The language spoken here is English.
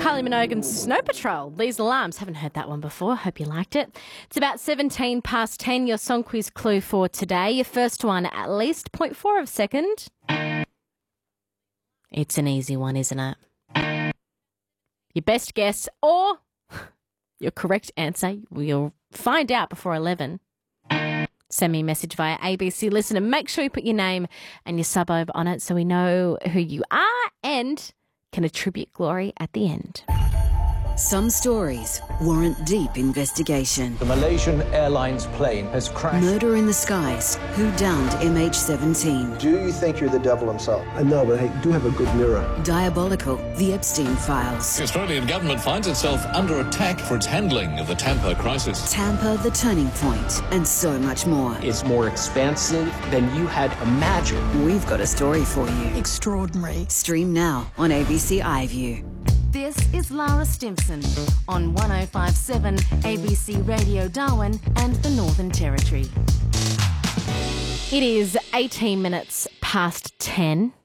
Kylie Minogue's Snow Patrol. These alarms. Haven't heard that one before. Hope you liked it. It's about 17 past 10. Your song quiz clue for today. Your first one, at least 0.4 of a second. It's an easy one, isn't it? Your best guess or your correct answer, we'll find out before 11. Send me a message via ABC Listen and make sure you put your name and your suburb on it so we know who you are and can attribute glory at the end. Some stories warrant deep investigation. The Malaysian Airlines plane has crashed. Murder in the skies. Who downed MH17? Do you think you're the devil himself? No, but I do have a good mirror. Diabolical. The Epstein Files. The Australian government finds itself under attack for its handling of the Tampa crisis. Tampa, the turning point, and so much more. It's more expansive than you had imagined. We've got a story for you. Extraordinary. Stream now on ABC iView. This is Lara Stimson on 105.7 ABC Radio Darwin and the Northern Territory. It is 18 minutes past 10.